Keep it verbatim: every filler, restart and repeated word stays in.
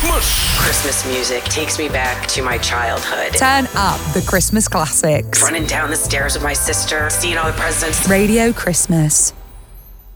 Mush. Christmas music takes me back to my childhood. Turn up the Christmas classics. Running down the stairs with my sister, seeing all the presents. Radio Christmas.